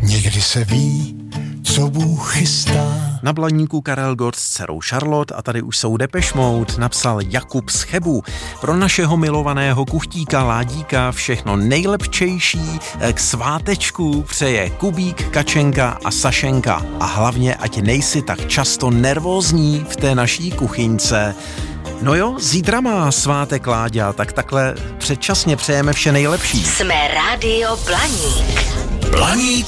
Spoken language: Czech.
Někdy se ví, co Bůh chystá. Na Blaníku Karel Gott s dcerou Charlotte a tady už jsou Depeche Mode, napsal Jakub z Chebu. Pro našeho milovaného kuchtíka Ládíka všechno nejlepčejší k svátečku přeje Kubík, Kačenka a Sašenka. A hlavně, ať nejsi tak často nervózní v té naší kuchyňce. No jo, zítra má svátek Láďa, tak takhle předčasně přejeme vše nejlepší. Jsme Rádio Blaník. Blaník